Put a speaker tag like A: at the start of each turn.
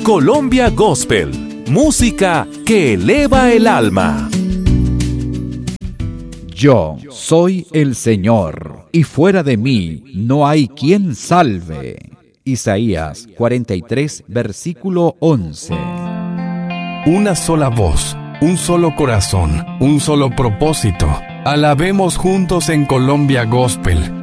A: Colombia Gospel, música que eleva el alma.
B: Yo soy el Señor, y fuera de mí no hay quien salve. Isaías 43, versículo 11.
C: Una sola voz, un solo corazón, un solo propósito. Alabemos juntos en Colombia Gospel,